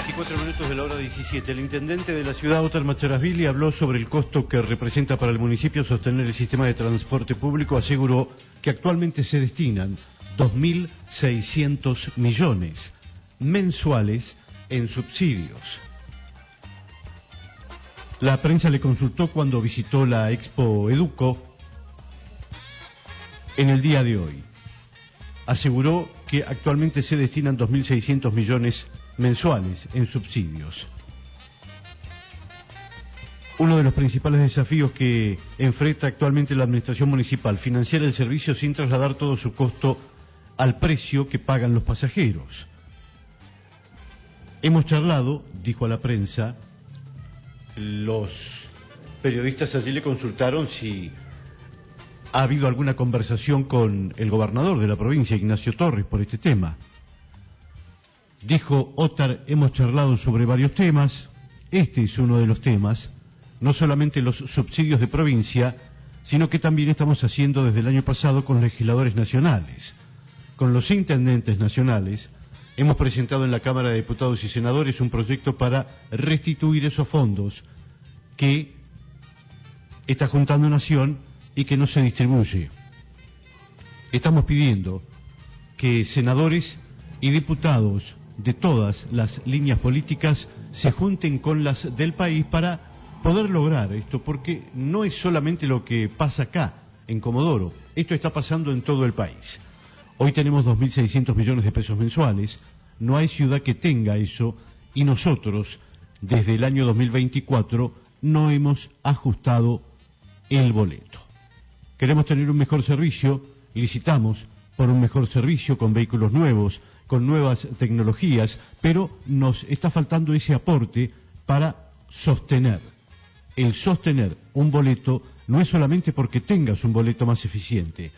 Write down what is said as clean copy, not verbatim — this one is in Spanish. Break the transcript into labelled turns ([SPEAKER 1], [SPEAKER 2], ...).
[SPEAKER 1] 24 minutos de la hora 17. El intendente de la ciudad, Óscar Macharasvili, habló sobre el costo que representa para el municipio sostener el sistema de transporte público. Aseguró que actualmente se destinan 2.600 millones mensuales en subsidios. La prensa le consultó cuando visitó la Expo Educo en el día de hoy. Aseguró que actualmente se destinan 2.600 millones mensuales en subsidios. Uno de los principales desafíos que enfrenta actualmente la administración municipal, financiar el servicio sin trasladar todo su costo al precio que pagan los pasajeros. Hemos charlado, dijo a la prensa, los periodistas allí le consultaron si ha habido alguna conversación con el gobernador de la provincia, Ignacio Torres, por este tema. Dijo Óscar, hemos charlado sobre varios temas, este es uno de los temas, no solamente los subsidios de provincia, sino que también estamos haciendo desde el año pasado con legisladores nacionales, con los intendentes nacionales. Hemos presentado en la Cámara de Diputados y Senadores un proyecto para restituir esos fondos que está juntando Nación y que no se distribuye. Estamos pidiendo que senadores y diputados de todas las líneas políticas se junten con las del país para poder lograr esto, porque no es solamente lo que pasa acá, en Comodoro, esto está pasando en todo el país. Hoy tenemos 2.600 millones de pesos mensuales, no hay ciudad que tenga eso, y nosotros, desde el año 2024, no hemos ajustado el boleto. Queremos tener un mejor servicio, licitamos por un mejor servicio con vehículos nuevos, con nuevas tecnologías, pero nos está faltando ese aporte para sostener. El sostener un boleto no es solamente porque tengas un boleto más eficiente,